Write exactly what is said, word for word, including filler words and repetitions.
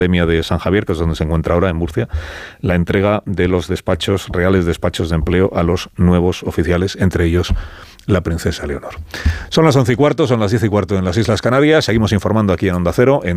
Academia de San Javier, que es donde se encuentra ahora, en Murcia, la entrega de los despachos, reales despachos de empleo a los nuevos oficiales, entre ellos la princesa Leonor. Son las once y cuarto, son las diez y cuarto en las Islas Canarias. Seguimos informando aquí en Onda Cero. En